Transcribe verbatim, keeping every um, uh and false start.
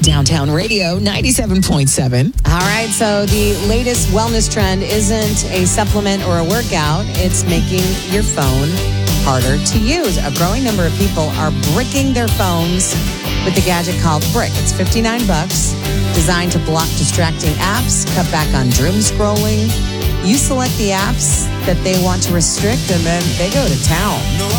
Downtown Radio, ninety-seven point seven. All right, so the latest wellness trend isn't a supplement or a workout. It's making your phone harder to use. A growing number of people are bricking their phones with the gadget called Brick. It's fifty-nine bucks, designed to block distracting apps, cut back on doom scrolling. You select the apps that they want to restrict, and then they go to town.